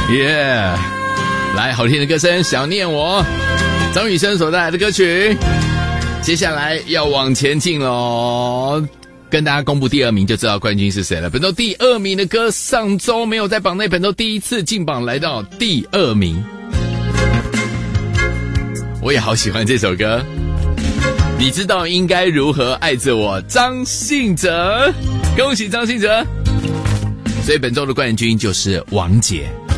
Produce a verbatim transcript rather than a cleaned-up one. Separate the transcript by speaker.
Speaker 1: 耶、yeah ！来，好听的歌声，想念我，张雨生所带来的歌曲。接下来要往前进喽，跟大家公布第二名就知道冠军是谁了。本周第二名的歌，上周没有在榜内，本周第一次进榜，来到第二名。我也好喜欢这首歌，你知道应该如何爱着我，张信哲，恭喜张信哲。所以本周的冠军就是王杰，